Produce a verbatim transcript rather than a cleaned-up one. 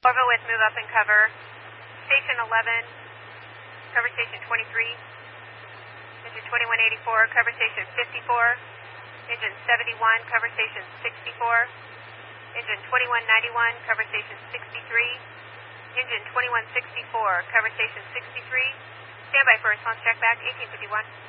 Corvo with move up and cover. Station eleven, cover station twenty-three. Engine twenty-one eighty-four, cover station fifty-four. Engine seventy-one, cover station sixty-four. Engine twenty-one ninety-one, cover station sixty-three. Engine twenty-one sixty-four, cover station sixty-three. Standby for response check back, eighteen fifty-one.